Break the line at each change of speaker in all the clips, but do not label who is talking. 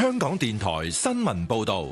香港電台新聞報道。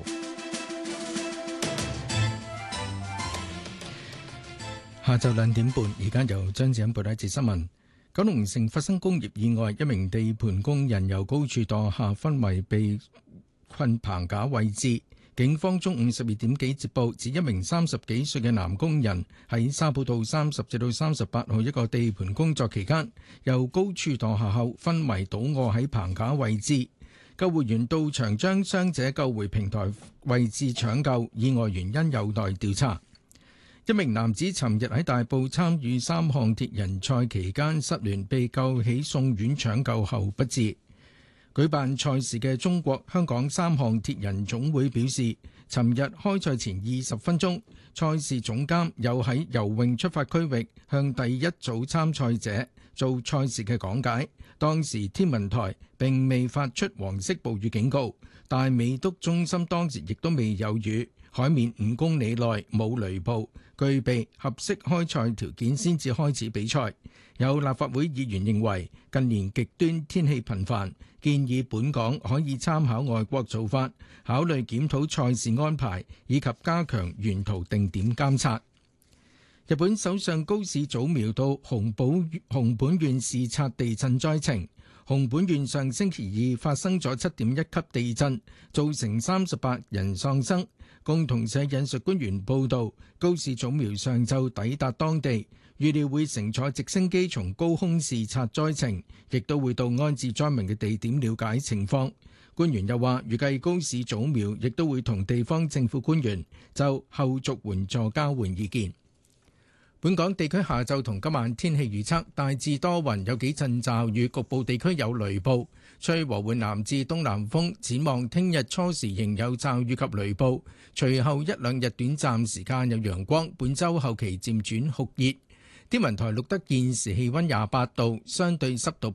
下晝2點半，而家由張子欣報道一節新聞。九龍城發生工業意外，一名地盤工人由高處墮下，昏迷被困棚架位置。警方中午12點幾接報，指一名30幾歲嘅男工人喺沙浦道30至到38號一個地盤工作期間，由高處墮下後昏迷倒卧喺棚架位置。救護員到場將傷者救回平台位置搶救，意外原因有待調查。一名男子尋日喺大埔參與3項鐵人賽期間失聯，被救起送院搶救後不治。舉辦賽事嘅中國香港3項鐵人總會表示，尋日開賽前20分鐘，賽事總監有喺游泳出發區域向第一組參賽者做賽事嘅講解。當時天文台並未發出黃色暴雨警告，但美督中心當時亦都未有雨，海面5公里內冇雷暴，具備合適開賽條件先至開始比賽。有立法會議員認為近年極端天氣頻繁，建議本港可以參考外國做法，考慮檢討賽事安排，以及加強沿途定點監察。日本首相高市早苗到熊本縣視察地震災情。熊本縣上星期2發生咗7.1級地震，造成38人喪生。共同社引述官員報道，高市早苗上晝抵達當地，預料會乘坐直升機從高空視察災情，亦都會到安置災民嘅地點了解情況。官員又話，預計高市早苗亦都會同地方政府官員就後續援助交換意見。本港地區下晝同今晚天氣預測，大致多雲，有幾陣驟雨，局部地區有雷暴，吹和緩南至東南風。展望聽日初時仍有驟雨及雷暴，隨後1-2日短暫時間有陽光。本週後期漸轉酷熱。天文台錄得現時氣溫28度，相對濕度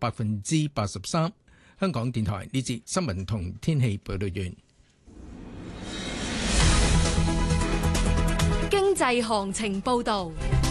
83%。香港電台呢節新聞同天氣報道完。
經濟行情報道。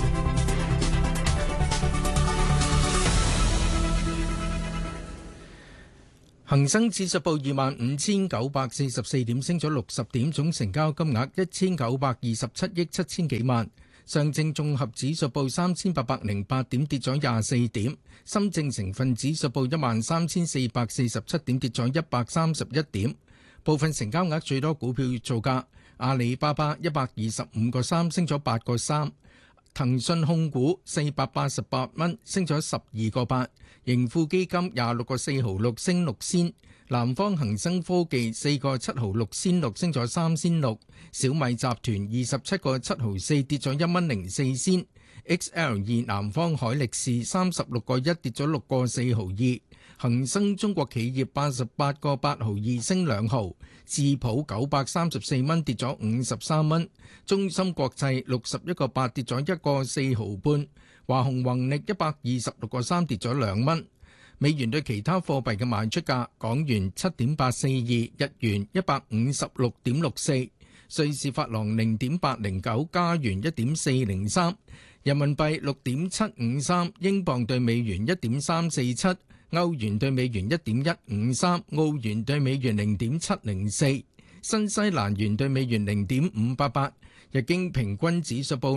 恒生指數報25,944點，升咗60點，總成交金額1,927億7千幾萬。上證綜合指數報3,808點，跌咗24點。深證成分指數報13,447點，跌咗131點。部分成交額最多股票造價：阿里巴巴125個3，升咗8個3；騰訊控股488蚊，升咗12個8；盈富基金26個4毫6，升6仙；南方恒生科技4個7毫6仙6，升咗3仙6；小米集團27個7毫4，跌咗1蚊04仙；XL2 南方海力士36個1，跌咗6個4毫2；恒生中國企業88個8毫2，升2毫；智普934蚊，跌咗53蚊；中芯國際61個8，跌咗1個4毫半；華虹宏力126個3，跌咗2蚊。美元對其他貨幣嘅賣出價：港元7.842，日元156.64，瑞士法郎0.809，加元1.403，人民幣6.753，英鎊對美元1.347，歐元對美元1.153，澳元對美元0.704，新西蘭元對美元0.588。日經平均指數報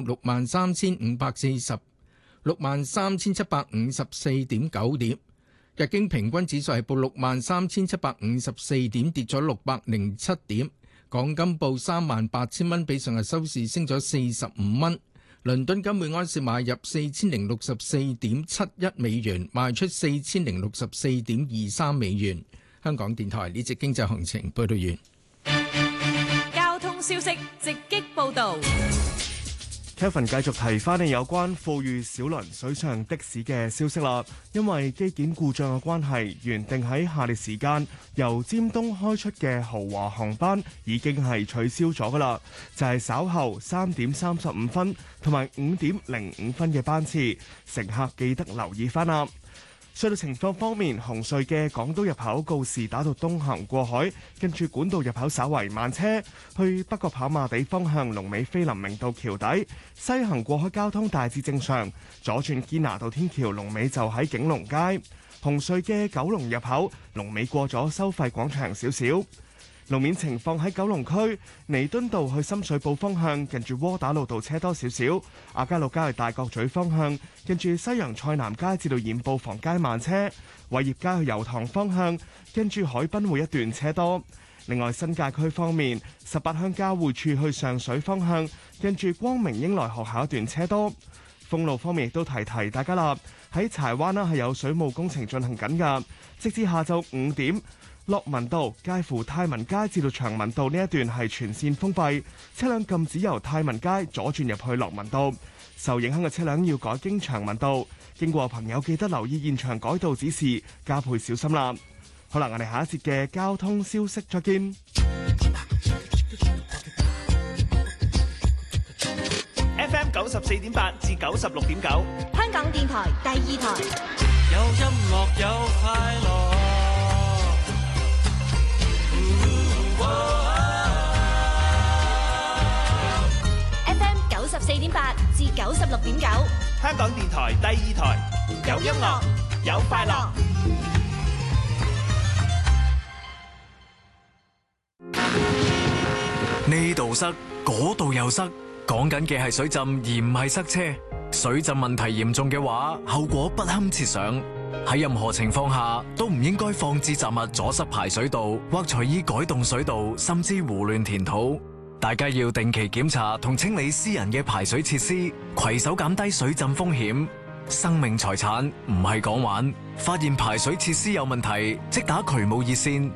63,754.9點。日經平均指數係報63,754點，跌咗607點。港金報38,000蚊，比上日收市升咗45蚊。倫敦金每安士買入4064.71美元，賣出4064.23美元。香港電台呢節經濟行情報道完。
交通消息直擊報道。
Kevin 繼續提翻你有關富裕小輪水上的士嘅消息啦，因為機件故障嘅關係，原定喺下列時間由尖東開出嘅豪華航班已經係取消咗噶啦，就係稍後3點35分同埋5點05分嘅班次，乘客記得留意翻啦。隧道情況方面，紅隧嘅港島入口告士打道東行過海，跟住管道入口稍為慢車，去北角跑馬地方向龍尾菲林明道橋底；西行過海交通大致正常，左轉堅拿道天橋龍尾就喺景隆街。 紅隧嘅九龍入口龍尾過咗收費廣場少少。路面情況喺九龍區彌敦道去深水埗方向，近住窩打老道車多少少；亞皆老街去大角咀方向，近住西洋菜南街至到染布房街慢車；偉業街去油塘方向，近住海濱會一段車多。另外新界區方面，18鄉交匯處去上水方向，近住光明英來學校一段車多。封路方面亦都提大家啦，喺柴灣係有水務工程進行緊㗎，直至下晝5點。樂民道介乎泰民街至到長民道呢一段係全線封閉，車輛禁止由泰民街左轉入去樂民道。受影響嘅車輛要改經長民道，經過朋友記得留意現場改道指示，加倍小心啦。好啦，我哋下一節嘅交通消息再見。
FM 94.8至96.9，
香港電台第二台。
有音樂有快樂。
FM 94.8至96.9，
香港電台第二台，有音樂有快樂。
呢度塞，嗰度又塞，講緊嘅係水浸而唔係塞車。水浸問題嚴重嘅話，後果不堪設想。喺任何情況下都唔應該放置雜物阻塞排水道，或隨意改動水道，甚至胡亂填土。大家要定期檢查同清理私人嘅排水設施，攜手減低水浸風險。生命財產唔係講玩，發現排水設施有問題，即打渠務熱線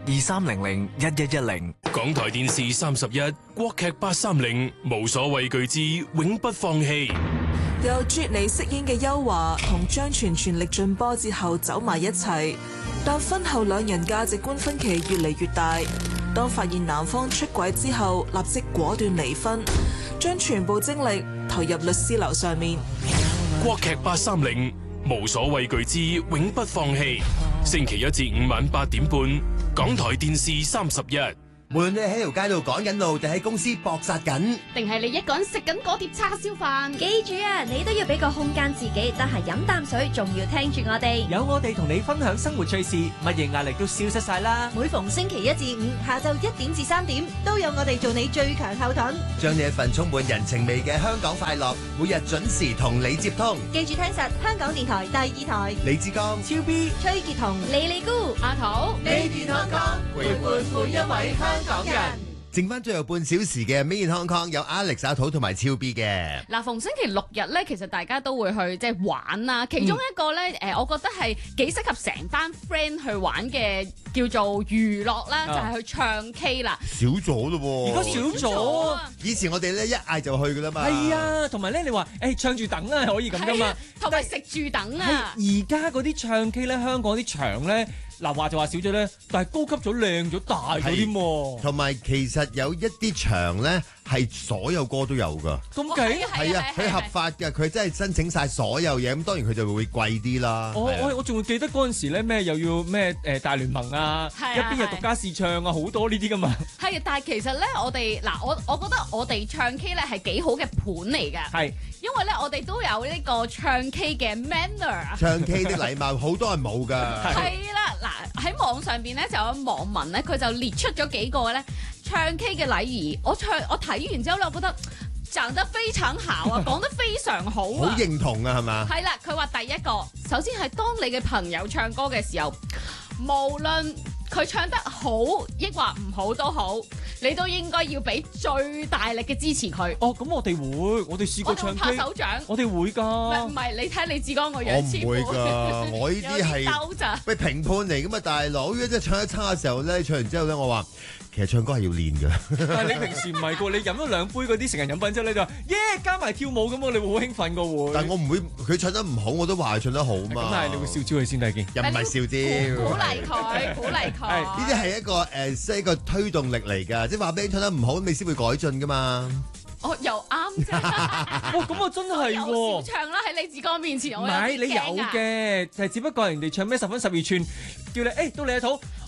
23001110。
港台電視31，國劇830，無所畏懼之永不放棄。
由啜尼飾演嘅邱華同張全全力進波之後走埋一齊，但婚後兩人價值觀分歧越嚟越大。當發現男方出軌之後，立即果斷離婚，將全部精力投入律師樓上面。
國劇830，無所畏懼之永不放棄。星期1至5晚8點半，港台電視31。
無論你喺條街度趕緊路，定喺公司搏殺緊，
定係你一個人食緊嗰碟叉燒飯，
記住啊，你都要俾個空間自己，得閒飲啖水，仲要聽住我哋。
有我哋同你分享生活趣事，乜嘢壓力都消失晒啦。
每逢星期1至5下晝1點至3點，都有我哋做你最強後盾，
將呢一份充滿人情味嘅香港快樂，每日準時同你接通。
記住聽實香港電台第2台。
李志剛、
超 B、
崔潔彤、李利姑、
阿桃，
你健康康，陪伴每一位香港人。
剩翻最後半小時嘅 Made in Hong Kong 有 Alex 阿土同埋超 B 嘅。
嗱，逢星期6日咧，其實大家都會去即係玩啦。其中一個咧，我覺得係幾適合成班 friend 去玩嘅，叫做娛樂啦，就係去唱 K 啦。
少咗咯喎，
而家少咗。
以前我哋咧一嗌就去噶啦嘛。
係啊，同埋咧，你話唱住等啊，可以咁噶嘛。
同埋食住等啊。
而家嗰啲唱 K 咧，香港啲場咧。嗱，話就話少咗咧，但係高級咗、靚咗、大咗添喎。
同埋其實有一啲場咧係所有歌都有㗎。
咁計
係啊，佢合法嘅，佢真係申請晒所有嘢，咁當然佢就會貴啲啦。
我仲會記得嗰陣時咧，咩又要咩大聯盟啊，一邊有獨家試唱啊，好多呢啲㗎嘛。
係啊，但係其實咧，我哋嗱，我覺得我哋唱 K 咧係幾好嘅盤嚟㗎。
係。
因為咧，我哋都有呢個唱 K 嘅 manner。
唱 K 啲禮貌，好多人冇㗎。
係啦，嗱喺網上邊咧就有網民咧，佢就列出咗幾個咧唱 K 嘅禮儀。我睇完之後咧，我覺得講得非常好啊，講得非常好啊。
好認同啊，係嘛？
係啦，佢話第一個，首先係當你嘅朋友唱歌嘅時候，無論佢唱得好抑或唔好都好，你都應該要俾最大力嘅支持佢。
哦，咁我哋會，我哋試過唱 K，
拍手掌，
我哋會㗎。
唔係，你睇李志剛個樣似。
我唔會㗎，我呢啲係喂評判嚟㗎嘛，大佬。如果真係唱一差嘅時候咧，唱完之後咧，我話其實唱歌係要練㗎。
但係你平時唔係㗎，你飲咗2杯嗰啲成人飲品之後咧，就話耶加埋跳舞咁喎，你會好興奮㗎會。
但係我唔會，佢唱得唔好，我都話佢唱得好嘛。
咁但係你會笑招佢先得嘅，
又唔係笑招。
鼓勵佢，鼓勵佢。
呢啲係一個即係一個推動力嚟㗎，即係話俾你唱得唔好，你先會改進㗎嘛。
哦，又啱啫！
哇，咁啊真係喎！
少唱啦，喺李志剛面前，
唔係你有嘅，就係只不過人哋唱咩10分12寸，叫你到你一套，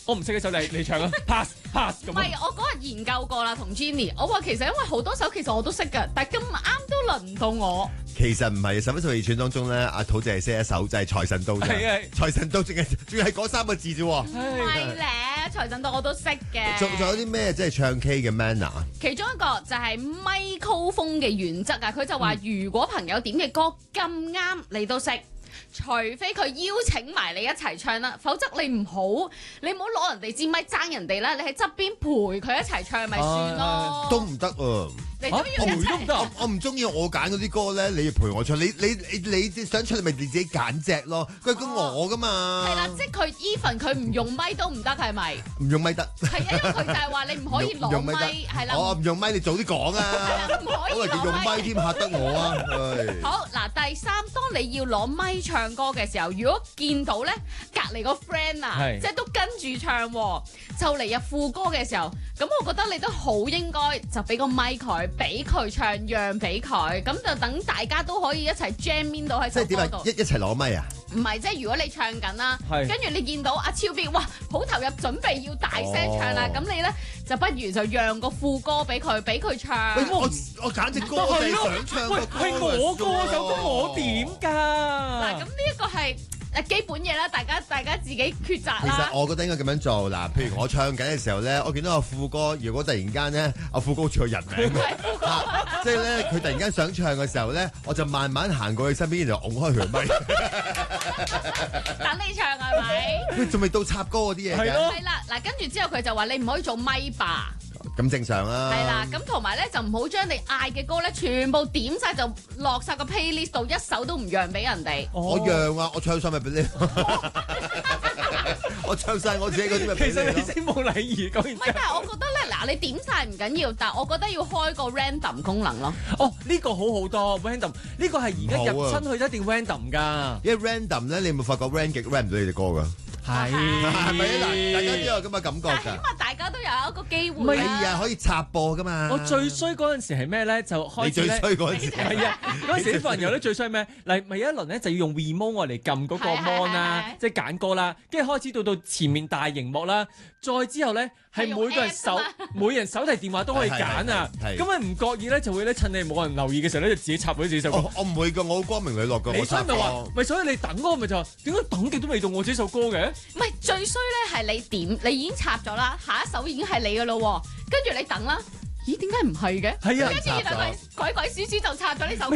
我唔識嘅首你唱啊 ，pass 咁。
唔係，我嗰日研究過啦，同 Jenny，我話其實因為好多首其實我都識㗎，但係咁啱都輪唔到我。
其實唔係11、12串當中咧，阿土姐係識一首就係財神到啫。
係
財神到仲係嗰3個字啫喎。
唔係咧，財神到我都識嘅。
仲有啲咩即係唱 K 嘅 manner？
其中一個就係咪高峰嘅原則啊！佢就話如果朋友點嘅歌咁啱你都識。除非佢邀請埋你一齊唱啦，否則你唔好攞人哋支咪爭人哋啦，你喺側邊陪佢一齊唱咪算咯。
都唔得啊！
你都要一齊。
我唔中意我揀嗰啲歌咧，你要陪我唱。你想唱你咪你自己揀隻咯，佢係我噶嘛。
係啦，即係佢 even 佢唔用咪都唔得，係咪？
唔用咪得。
係啊，因為佢就係話你唔可以攞咪，係啦。
我唔用咪，你早啲講啊！
唔可以攞咪。
用咪添嚇得我啊！
好嗱，第三，當你要攞咪唱歌嘅時候，如果見到咧隔離個 friend 啊，即係都跟住唱，就嚟入副歌嘅時候，咁我覺得你都好應該就俾個咪佢，俾佢唱，讓俾佢，咁就等大家都可以一齊 jam in 到喺首歌度。
即係點啊？一齊攞咪啊？
唔係，即係如果你唱緊啦，跟住你見到阿超 B， 哇，好投入，準備要大聲唱啦，咁你咧就不如就讓個副歌俾佢唱。
喂，我揀隻歌就係想唱個歌。
係我個首歌我點㗎？
嗱，咁呢一個係基本嘢啦，大家自己抉擇啦。
其實我覺得應該咁樣做嗱，譬如我唱緊嘅時候咧，我見到阿副歌，如果突然間咧，阿副歌好似個人名，即係咧佢突然間想唱嘅時候咧，我就慢慢行過去身邊，然後㧬開佢個咪，
等你唱係咪？
佢仲未到插歌嗰啲嘢嘅。
係啦，嗱，跟住之後佢就話你唔可以做咪霸。
咁正常啦。
係啦，咁同埋咧就唔好將你嗌嘅歌咧全部點晒就落晒個 playlist 度，一首都唔讓俾人哋。
我讓啊，我唱晒咪俾你。我唱晒我自己嗰啲咪俾你。
其實你先冇禮儀咁。
唔係，但係我覺得咧，嗱，你點晒唔緊要，但係我覺得要開個 random 功能咯。
哦，呢個好好多 random，呢個係而家入親去一定 random 㗎。
因為 random 咧，你有冇發覺 random 極 random 唔到你哋歌㗎？
係
咪啊？大家都有咁嘅感覺㗎。
起碼大家都有一個機會。
係啊，可以插播㗎嘛。
我最衰嗰陣時係咩咧？就開始咧。
你最衰嗰陣時
係啊，嗰陣時啲朋友咧最衰咩？嗱，咪有一輪咧就要用 remote 我嚟撳嗰個 mon 啦，即係揀歌啦，跟住開始到前面大熒幕啦，再之後咧係每人手提電話都可以揀啊。咁啊唔覺意咧就會咧趁你冇人留意嘅時候咧就自己插咗自己首歌。
我唔會㗎，我好光明磊落㗎。
你所以咪話，咪所以你等我咪就話點解等極都未到我自己首歌嘅？
唔係最衰咧係你點，你已經插咗啦，下一首已經係你㗎咯，跟住你等啦。咦？點解唔係嘅？
係啊，
跟住然後佢鬼鬼祟祟就插咗呢首歌。